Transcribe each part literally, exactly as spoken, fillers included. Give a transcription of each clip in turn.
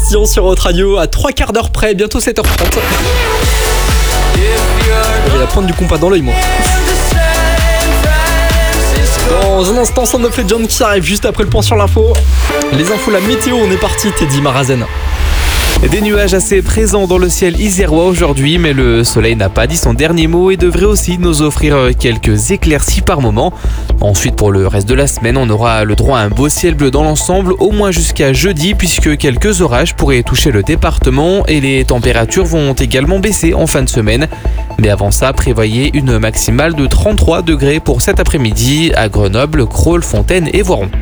Papillon sur Haute Radio à trois quarts d'heure près, bientôt sept heures trente. J'avais la pointe du compas dans l'œil, moi. Dans un instant, Sound of Legend qui arrive juste après le point sur l'info. Les infos, la météo, on est parti, Teddy Marazen. Des nuages assez présents dans le ciel isérois aujourd'hui, mais le soleil n'a pas dit son dernier mot et devrait aussi nous offrir quelques éclaircies par moment. Ensuite, pour le reste de la semaine, on aura le droit à un beau ciel bleu dans l'ensemble, au moins jusqu'à jeudi, puisque quelques orages pourraient toucher le département et les températures vont également baisser en fin de semaine. Mais avant ça, prévoyez une maximale de trente-trois degrés pour cet après-midi à Grenoble, Crolles, Fontaine et Voiron.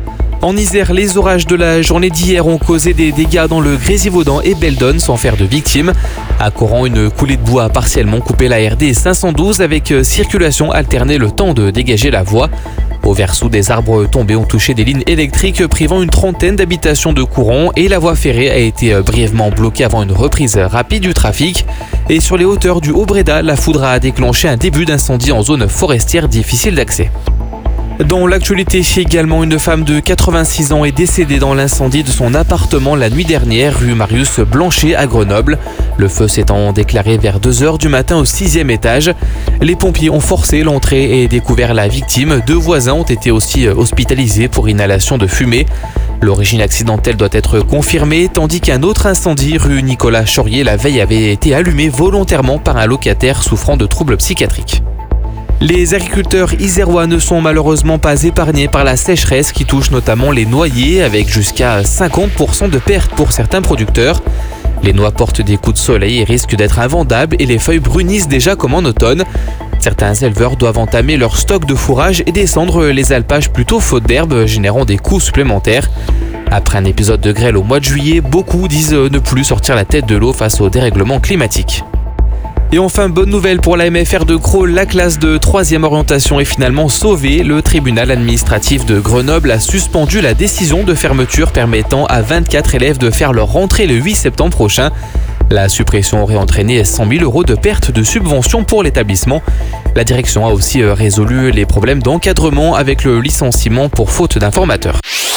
En Isère, les orages de la journée d'hier ont causé des dégâts dans le Grésivaudan et Beldon sans faire de victimes. À Coran, une coulée de bois a partiellement coupé la R D cinq cent douze avec circulation alternée le temps de dégager la voie. Au Versou, des arbres tombés ont touché des lignes électriques privant une trentaine d'habitations de courant et la voie ferrée a été brièvement bloquée avant une reprise rapide du trafic. Et sur les hauteurs du Haut-Bréda, la foudre a déclenché un début d'incendie en zone forestière difficile d'accès. Dans l'actualité, également, une femme de quatre-vingt-six ans est décédée dans l'incendie de son appartement la nuit dernière, rue Marius Blanchet à Grenoble. Le feu s'étant déclaré vers deux heures du matin au sixième étage. Les pompiers ont forcé l'entrée et découvert la victime. Deux voisins ont été aussi hospitalisés pour inhalation de fumée. L'origine accidentelle doit être confirmée, tandis qu'un autre incendie rue Nicolas Chaurier la veille avait été allumé volontairement par un locataire souffrant de troubles psychiatriques. Les agriculteurs isérois ne sont malheureusement pas épargnés par la sécheresse qui touche notamment les noyers avec jusqu'à cinquante pour cent de pertes pour certains producteurs. Les noix portent des coups de soleil et risquent d'être invendables et les feuilles brunissent déjà comme en automne. Certains éleveurs doivent entamer leur stock de fourrage et descendre les alpages plutôt faute d'herbe, générant des coûts supplémentaires. Après un épisode de grêle au mois de juillet, beaucoup disent ne plus sortir la tête de l'eau face au dérèglement climatique. Et enfin, bonne nouvelle pour la M F R de Crolles, la classe de troisième orientation est finalement sauvée. Le tribunal administratif de Grenoble a suspendu la décision de fermeture permettant à vingt-quatre élèves de faire leur rentrée le huit septembre prochain. La suppression aurait entraîné cent mille euros de perte de subvention pour l'établissement. La direction a aussi résolu les problèmes d'encadrement avec le licenciement pour faute d'informateurs.